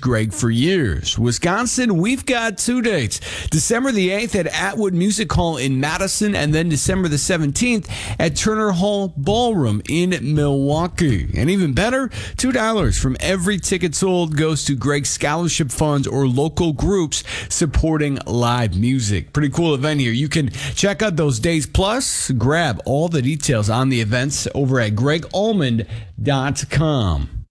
Greg for years. Wisconsin, we've got 2 dates. December the 8th at Atwood Music Hall in Madison, and then December the 17th at Turner Hall Ballroom in Milwaukee. And even better, $2 from every ticket sold goes to Greg's scholarship funds or local groups supporting live music. Pretty cool event here. You can check out those days, plus grab all the details on the events over at gregallman.com.